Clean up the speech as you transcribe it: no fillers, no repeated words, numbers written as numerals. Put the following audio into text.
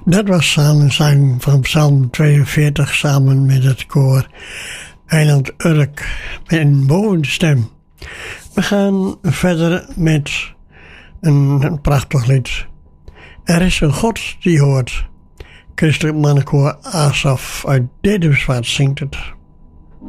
Dat was samenzang van Psalm 42 samen met het koor Eiland Urk met een bovenstem. We gaan verder met een prachtig lied. Er is een God die hoort. Christelijk mannenkoor Asaf uit Dedemsvaart zingt het.